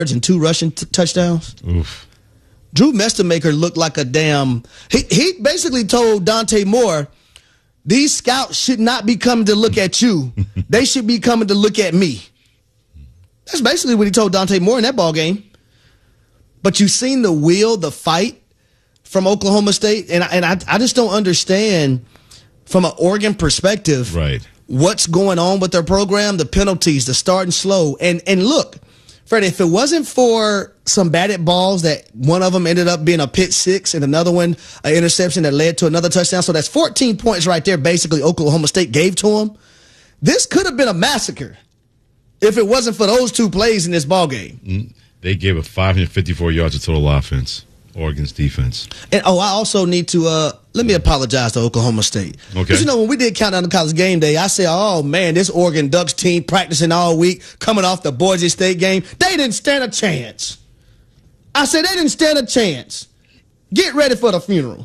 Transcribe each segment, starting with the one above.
and 2 rushing touchdowns. Oof. Drew Mestamaker looked like a damn... He basically told Dante Moore, these scouts should not be coming to look at you. They should be coming to look at me. That's basically what he told Dante Moore in that ball game. But you've seen the will, the fight from Oklahoma State, and I just don't understand from an Oregon perspective what's going on with their program, the penalties, the starting slow. And look, Freddie, if it wasn't for some batted balls that one of them ended up being a pick six and another one an interception that led to another touchdown, so that's 14 points right there basically Oklahoma State gave to them. This could have been a massacre if it wasn't for those 2 plays in this ball game. They gave a 554 yards of total offense, Oregon's defense. And I also need to let me apologize to Oklahoma State. Okay. Because, when we did Countdown to College Game Day, I said, oh, man, this Oregon Ducks team practicing all week, coming off the Boise State game, they didn't stand a chance. I said they didn't stand a chance. Get ready for the funeral.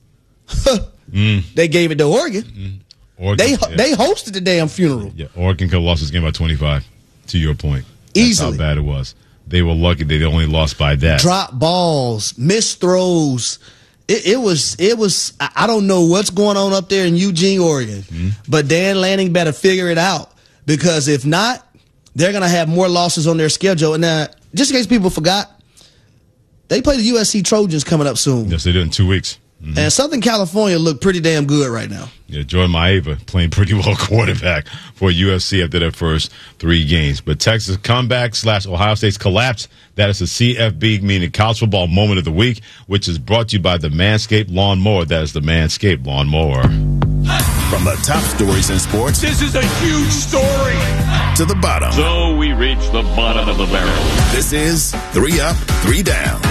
They gave it to Oregon. Oregon they hosted the damn funeral. Yeah, Oregon could have lost this game by 25, to your point. That's easily. How bad it was. They were lucky they only lost by that. Drop balls, missed throws. It was. I don't know what's going on up there in Eugene, Oregon, but Dan Lanning better figure it out, because if not, they're going to have more losses on their schedule. And just in case people forgot, they play the USC Trojans coming up soon. Yes, they do in 2 weeks. And Southern California look pretty damn good right now. Yeah, Jordan Maeva playing pretty well quarterback for USC after their first 3 games. But Texas comeback / Ohio State's collapse. That is the CFB, meaning College Football Moment of the Week, which is brought to you by the Manscaped Lawnmower. That is the Manscaped Lawnmower. From the top stories in sports. This is a huge story. To the bottom. So we reach the bottom of the barrel. This is 3 Up, 3 Down.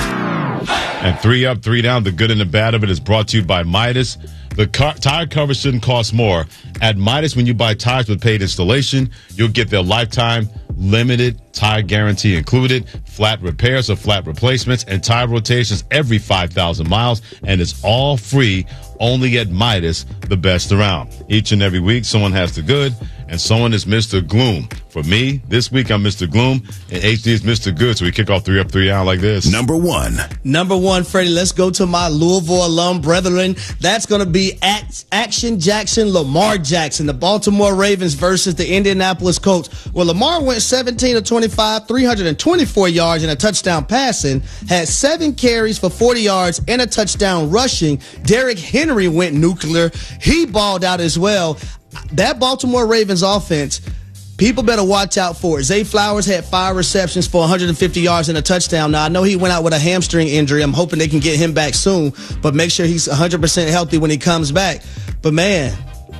And 3 Up, 3 Down, the good and the bad of it is brought to you by Midas. The tire cover shouldn't cost more. At Midas, when you buy tires with paid installation, you'll get their lifetime limited tire guarantee included, flat repairs or flat replacements, and tire rotations every 5,000 miles. And it's all free, only at Midas, the best around. Each and every week, someone has the good, and someone is Mr. Gloom. For me, this week, I'm Mr. Gloom, and HD is Mr. Good. So we kick off 3 Up, 3 Down like this. Number one, Freddie, let's go to my Louisville alum brethren. That's going to be Action Jackson, Lamar Jackson, the Baltimore Ravens versus the Indianapolis Colts. Well, Lamar went 17 of 25, 324 yards and a touchdown passing, had 7 carries for 40 yards and a touchdown rushing. Derrick Henry went nuclear. He balled out as well. That Baltimore Ravens offense, people better watch out for it. Zay Flowers had 5 receptions for 150 yards and a touchdown. Now, I know he went out with a hamstring injury. I'm hoping they can get him back soon, but make sure he's 100% healthy when he comes back. But, man,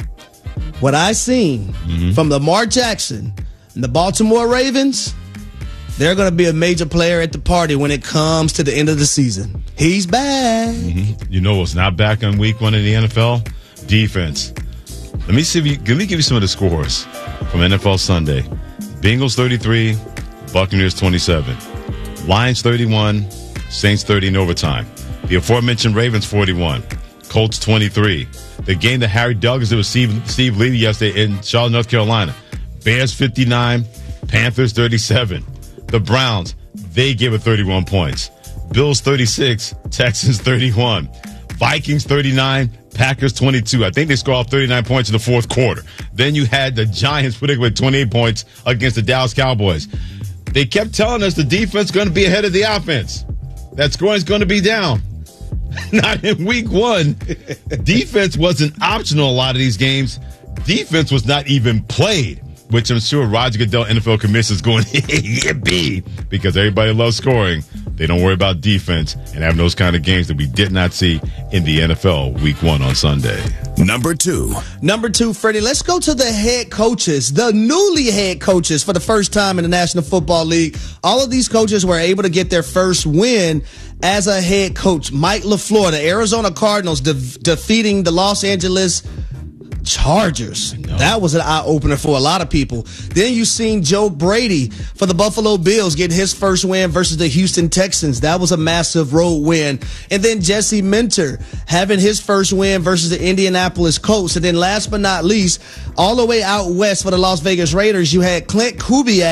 what I seen from Lamar Jackson and the Baltimore Ravens, they're going to be a major player at the party when it comes to the end of the season. He's back. You know what's not back on week 1 in the NFL? Defense. Let me give you some of the scores from NFL Sunday. Bengals 33, Buccaneers 27. Lions 31, Saints 30 in overtime. The aforementioned Ravens 41, Colts 23. The game that Harry Douglas with Steve Lee yesterday in Charlotte, North Carolina. Bears 59, Panthers 37. The Browns, they gave it 31 points. Bills 36, Texans 31. Vikings 39, Packers 22. I think they scored off 39 points in the fourth quarter. Then you had the Giants putting with 28 points against the Dallas Cowboys. They kept telling us the defense is going to be ahead of the offense. That scoring is going to be down. Not in week 1. Defense wasn't optional a lot of these games. Defense was not even played, which I'm sure Roger Goodell, NFL commissioner, is going, yippee, because everybody loves scoring. They don't worry about defense and having those kind of games that we did not see in the NFL week 1 on Sunday. Number two, Freddie, let's go to the head coaches, the newly head coaches for the first time in the National Football League. All of these coaches were able to get their first win as a head coach. Mike LaFleur, the Arizona Cardinals defeating the Los Angeles Chargers. That was an eye-opener for a lot of people. Then you seen Joe Brady for the Buffalo Bills get his first win versus the Houston Texans. That was a massive road win. And then Jesse Minter having his first win versus the Indianapolis Colts. And then last but not least, all the way out west for the Las Vegas Raiders, you had Clint Kubiak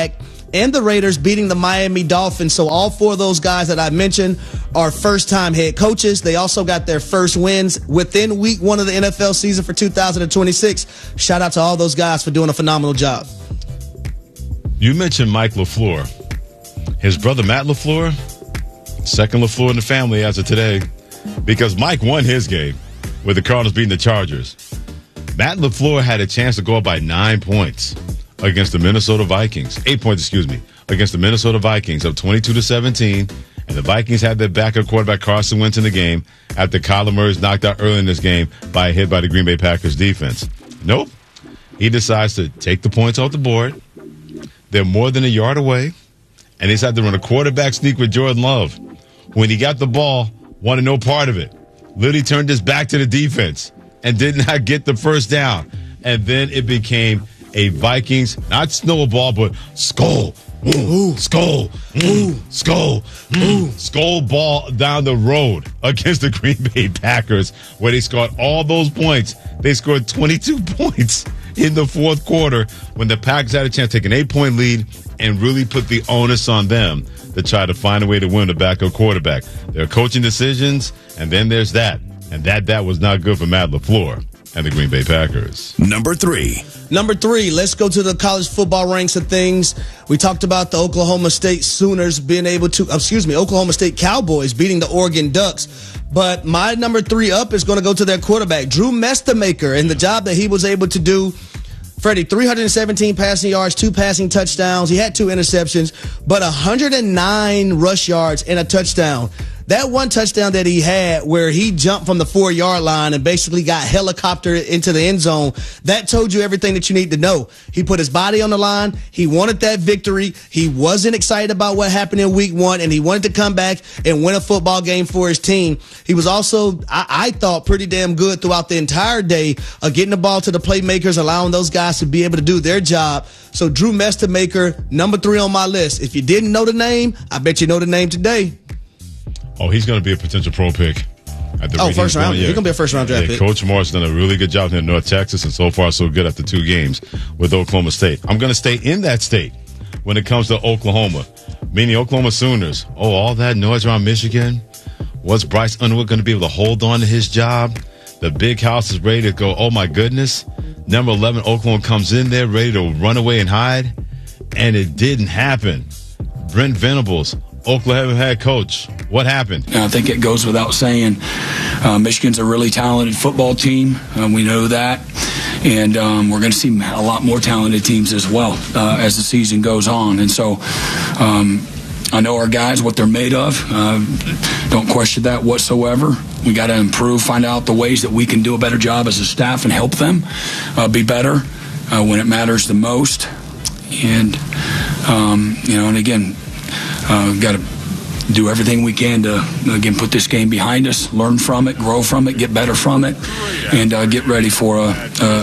and the Raiders beating the Miami Dolphins. So all four of those guys that I mentioned are first-time head coaches. They also got their first wins within week one of the NFL season for 2026. Shout out to all those guys for doing a phenomenal job. You mentioned Mike LaFleur. His brother Matt LaFleur, second LaFleur in the family as of today, because Mike won his game with the Cardinals beating the Chargers. Matt LaFleur had a chance to go up by 9 points against the Minnesota Vikings. 8 points, against the Minnesota Vikings, up 22-17. And the Vikings had their backup quarterback Carson Wentz in the game after Kyler Murray's knocked out early in this game by a hit by the Green Bay Packers defense. Nope. He decides to take the points off the board. They're more than a yard away. And he decided to run a quarterback sneak with Jordan Love. When he got the ball, wanted no part of it. Literally turned his back to the defense and did not get the first down. And then it became a Vikings, not snowball, but skull, skull, skull ball down the road against the Green Bay Packers, where they scored all those points. They scored 22 points in the fourth quarter when the Packers had a chance to take an 8-point lead and really put the onus on them to try to find a way to win the backup quarterback. There are coaching decisions, and then there's that. And that was not good for Matt LaFleur and the Green Bay Packers. Number three, let's go to the college football ranks of things. We talked about the Oklahoma State Cowboys beating the Oregon Ducks. But my number 3 up is going to go to their quarterback, Drew Mestemaker, and the job that he was able to do. Freddie, 317 passing yards, 2 passing touchdowns. He had 2 interceptions, but 109 rush yards and a touchdown. That one touchdown that he had where he jumped from the 4-yard line and basically got helicoptered into the end zone, that told you everything that you need to know. He put his body on the line. He wanted that victory. He wasn't excited about what happened in week 1, and he wanted to come back and win a football game for his team. He was also, I thought, pretty damn good throughout the entire day of getting the ball to the playmakers, allowing those guys to be able to do their job. So Drew Mestemaker, number 3 on my list. If you didn't know the name, I bet you know the name today. Oh, he's going to be a potential pro pick. First round. He's going to be a first-round draft pick. Coach Morris done a really good job in North Texas, and so far so good after 2 games with Oklahoma State. I'm going to stay in that state when it comes to Oklahoma, meaning Oklahoma Sooners. Oh, all that noise around Michigan. Was Bryce Underwood going to be able to hold on to his job? The big house is ready to go. Oh, my goodness. Number 11, Oklahoma comes in there ready to run away and hide, and it didn't happen. Brent Venables, Oklahoma head coach. What happened? I think it goes without saying. Michigan's a really talented football team. We know that. And we're going to see a lot more talented teams as well as the season goes on. And so I know our guys, what they're made of. Don't question that whatsoever. We got to improve, find out the ways that we can do a better job as a staff and help them be better when it matters the most. And, and again, got to do everything we can to, again, put this game behind us, learn from it, grow from it, get better from it, and get ready for, a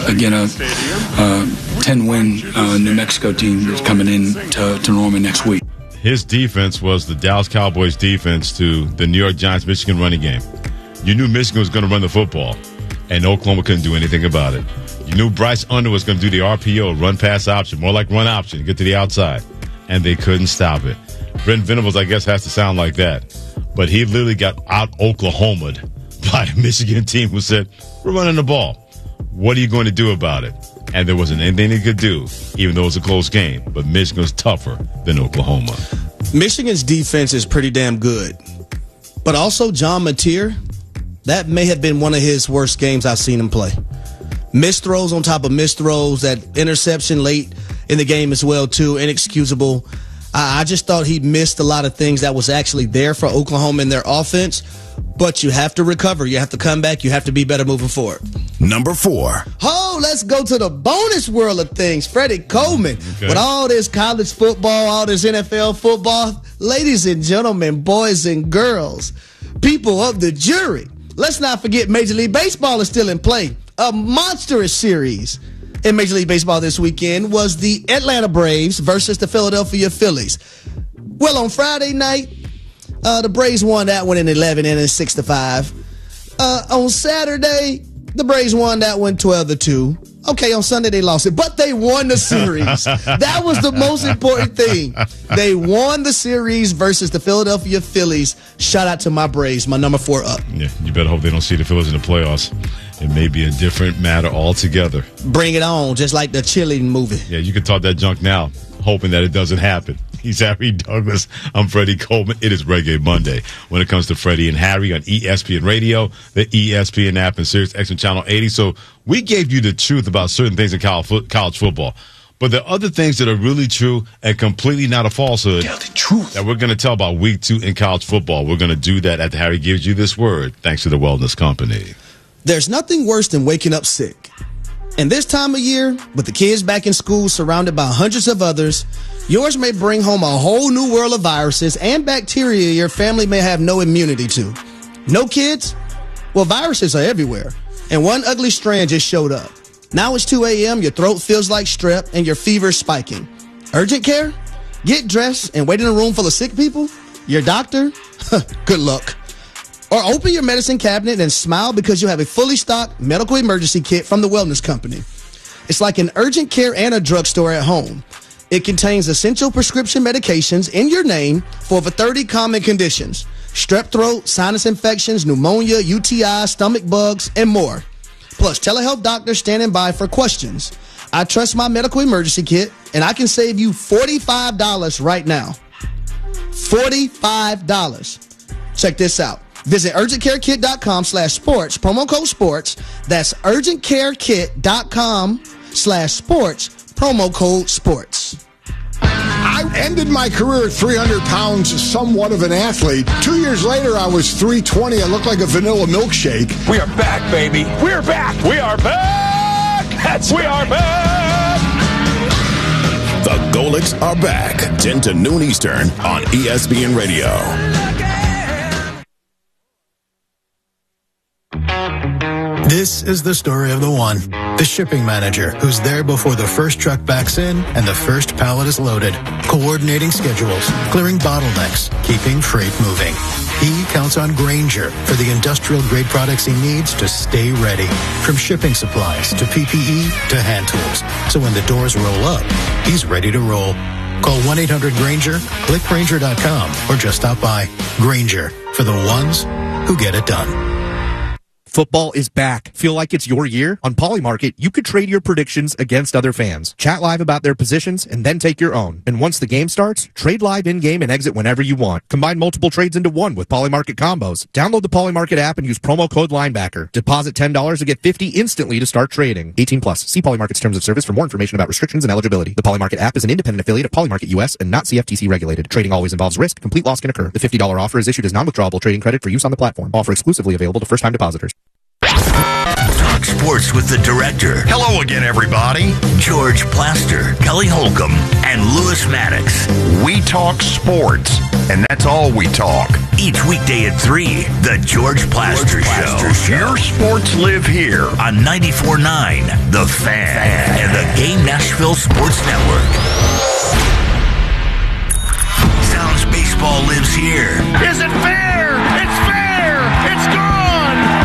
10-win New Mexico team that's coming in to Norman next week. His defense was the Dallas Cowboys defense to the New York Giants-Michigan running game. You knew Michigan was going to run the football, and Oklahoma couldn't do anything about it. You knew Bryce Underwood was going to do the RPO, run-pass option, more like run option, get to the outside, and they couldn't stop it. Brent Venables, I guess, has to sound like that. But he literally got out-Oklahomaed by a Michigan team who said, we're running the ball. What are you going to do about it? And there wasn't anything he could do, even though it was a close game. But Michigan was tougher than Oklahoma. Michigan's defense is pretty damn good. But also John Mateer, that may have been one of his worst games I've seen him play. Missed throws on top of missed throws, that interception late in the game as well, too, inexcusable. I just thought he missed a lot of things that was actually there for Oklahoma in their offense. But you have to recover. You have to come back. You have to be better moving forward. Number 4. Oh, let's go to the bonus world of things. Freddie Coleman. Okay. With all this college football, all this NFL football, ladies and gentlemen, boys and girls, people of the jury, let's not forget Major League Baseball is still in play. A monstrous series in Major League Baseball this weekend was the Atlanta Braves versus the Philadelphia Phillies. Well, on Friday night, the Braves won that one in 11 innings, 6-5. On Saturday, the Braves won that one 12-2. Okay, on Sunday they lost it, but they won the series. That was the most important thing. They won the series versus the Philadelphia Phillies. Shout out to my Braves, my number 4 up. Yeah, you better hope they don't see the Phillies in the playoffs. It may be a different matter altogether. Bring it on, just like the cheerleading movie. Yeah, you can talk that junk now, hoping that it doesn't happen. He's Harry Douglas. I'm Freddie Coleman. It is Reggae Monday. When it comes to Freddie and Harry on ESPN Radio, the ESPN app, and Sirius XM Channel 80. So we gave you the truth about certain things in college football. But there are other things that are really true and completely not a falsehood. Tell the truth. That we're going to tell about week 2 in college football. We're going to do that after Harry gives you this word, thanks to the Wellness Company. There's nothing worse than waking up sick. And this time of year, with the kids back in school surrounded by hundreds of others, yours may bring home a whole new world of viruses and bacteria your family may have no immunity to. No kids? Well, viruses are everywhere. And one ugly strand just showed up. Now it's 2 a.m., your throat feels like strep, and your fever's spiking. Urgent care? Get dressed and wait in a room full of sick people? Your doctor? Good luck. Or open your medicine cabinet and smile because you have a fully stocked medical emergency kit from the Wellness Company. It's like an urgent care and a drugstore at home. It contains essential prescription medications in your name for over 30 common conditions: strep throat, sinus infections, pneumonia, UTI, stomach bugs, and more. Plus, telehealth doctors standing by for questions. I trust my medical emergency kit, and I can save you $45 right now. $45. Check this out. Visit urgentcarekit.com/sports, promo code sports. That's urgentcarekit.com/sports, promo code sports. I ended my career at 300 pounds, somewhat of an athlete. 2 years later, I was 320. I looked like a vanilla milkshake. We are back, baby. We're back. We are back. We are back. The Golics are back. 10 to noon Eastern on ESPN Radio. This is the story of the one, the shipping manager, who's there before the first truck backs in and the first pallet is loaded, coordinating schedules, clearing bottlenecks, keeping freight moving. He counts on Grainger for the industrial-grade products he needs to stay ready, from shipping supplies to PPE to hand tools. So when the doors roll up, he's ready to roll. Call 1-800-GRAINGER, click Grainger.com, or just stop by. Grainger, for the ones who get it done. Football is back. Feel like it's your year? On Polymarket, you could trade your predictions against other fans. Chat live about their positions and then take your own. And once the game starts, trade live in-game and exit whenever you want. Combine multiple trades into one with Polymarket combos. Download the Polymarket app and use promo code Linebacker. Deposit $10 to get $50 instantly to start trading. 18 plus. See Polymarket's terms of service for more information about restrictions and eligibility. The Polymarket app is an independent affiliate of Polymarket US and not CFTC regulated. Trading always involves risk. Complete loss can occur. The $50 offer is issued as non-withdrawable trading credit for use on the platform. Offer exclusively available to first-time depositors. Talk sports with the director. Hello again, everybody. George Plaster, Kelly Holcomb, and Lewis Maddox. We talk sports, and that's all we talk. Each weekday at 3, the George Plaster Show. Your sports live here on 94.9, The Fan, and the Game Nashville Sports Network. Sounds baseball lives here. Is it fair? It's fair!